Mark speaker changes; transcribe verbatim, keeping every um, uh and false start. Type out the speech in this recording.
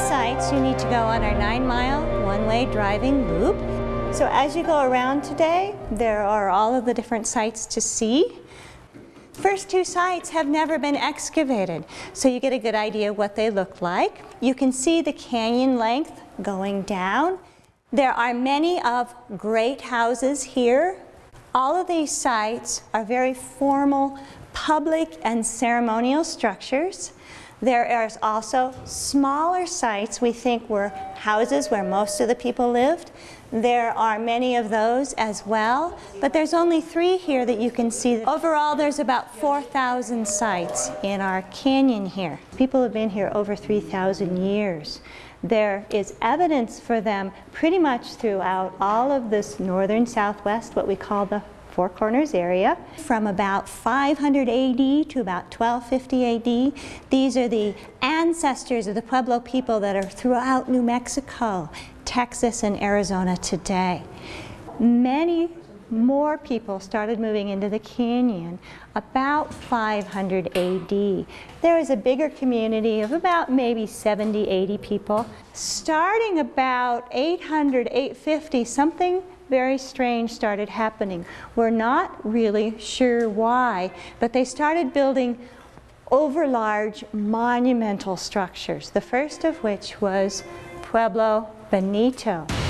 Speaker 1: sites, you need to go on our nine-mile one-way driving loop. So as you go around today, there are all of the different sites to see. First two sites have never been excavated, so you get a good idea of what they look like. You can see the canyon length going down. There are many of great houses here. All of these sites are very formal public and ceremonial structures. There is also smaller sites we think were houses where most of the people lived. There are many of those as well, but there's only three here that you can see. Overall, there's about four thousand sites in our canyon here. People have been here over three thousand years. There is evidence for them pretty much throughout all of this northern southwest, what we call the Four Corners area. From about five hundred A D to about twelve fifty A D, these are the ancestors of the Pueblo people that are throughout New Mexico, Texas, and Arizona today. Many more people started moving into the canyon about five hundred A D. There was a bigger community of about maybe seventy, eighty people. Starting about eight hundred, eight fifty, something very strange started happening. We're not really sure why, but they started building overlarge monumental structures, the first of which was Pueblo Bonito.